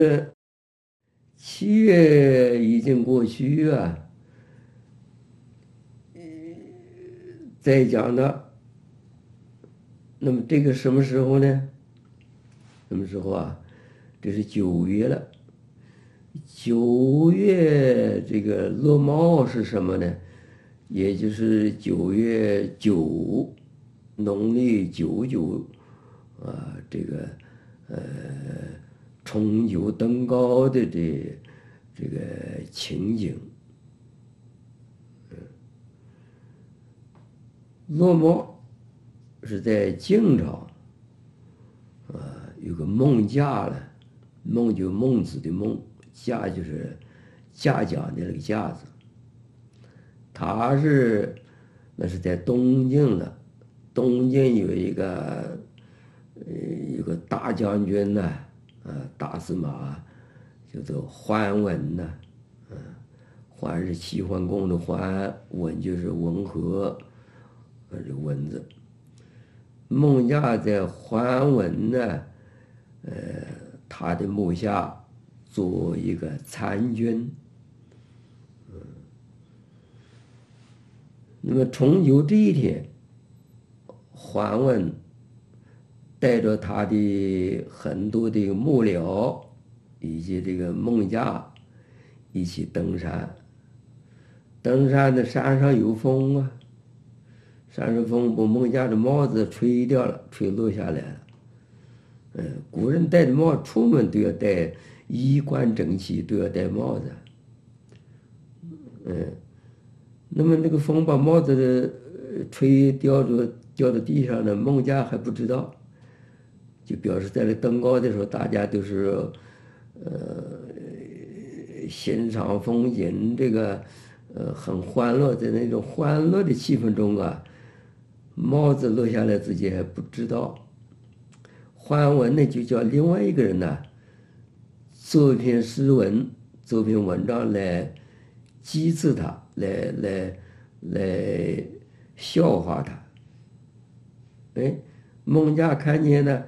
7月已经过去啊，再讲的，那么这个什么时候呢？什么时候啊？这是9月了。9月这个落帽是什么呢？也就是9月9，农历9/9啊，这个呃重九登高的这个情景。落帽是在晋朝有个孟稼了，孟就孟子的孟，稼就是稼讲的那个稼字。那是在东晋的，东晋有个大将军呢，大司马叫做桓文呢，桓是齐桓公的桓，文就是文和，这个文字。孟稼在桓文呢，他的部下做一个参军。那么重九这一天，桓文带着他的很多的幕僚以及这个孟稼一起登山。登山的山上有风啊，山上风把孟稼的帽子吹掉了，吹落下来了。古人戴的帽出门都要戴，衣冠整齐都要戴帽子。那么那个风把帽子吹掉到地上了，孟稼还不知道，就表示在那登高的时候，大家都是欣赏风景，这个很欢乐，在那种欢乐的气氛中啊，帽子落下来自己还不知道。桓文呢就叫另外一个人呢，做一篇诗文，做篇文章来讥刺他，来笑话他。孟稼看见呢，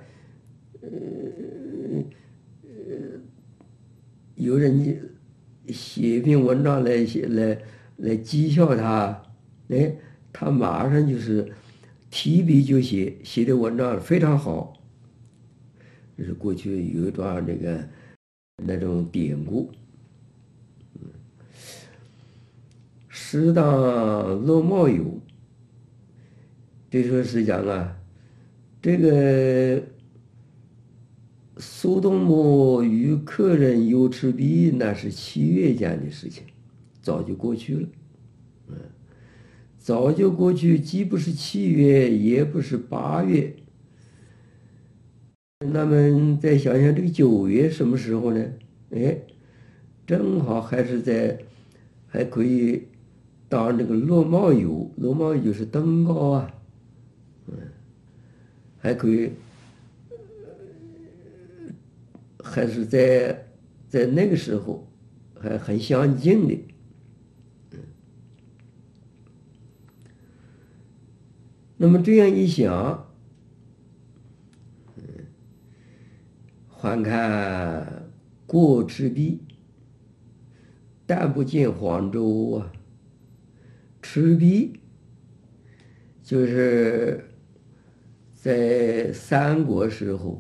有人写一篇文章来讥笑他，他马上就是提笔就写，写的文章非常好。这是过去有一段那种典故。适当落帽有，这说是讲啊，这个苏东坡与客人游赤壁，那是7月间的事情，早就过去了。早就过去，既不是7月，也不是8月。那么再想想这个9月什么时候呢？正好还可以当这个落帽游，落帽游是登高啊，还可以，还是在那个时候还很相近的。那么这样一想，还看过赤壁，但不见黄州啊。赤壁就是在三国时候，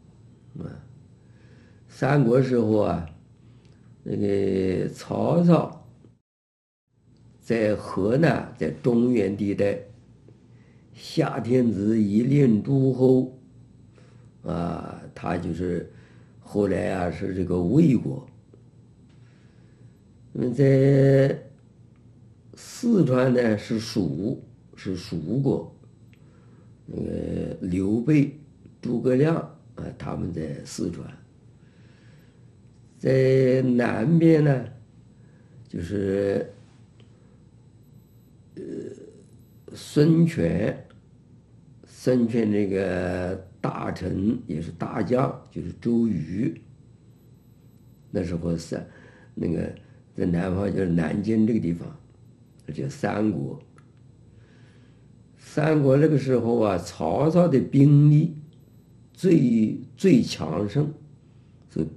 那个曹操在河南，在中原地带，夏天子以令诸侯，他就是后来是这个魏国。在四川呢是蜀国，刘备、诸葛亮他们在四川。在南边呢，就是孙权这个大臣也是大将，就是周瑜。那时候那个在南方就是南京这个地方，叫三国。三国那个时候曹操的兵力最强盛，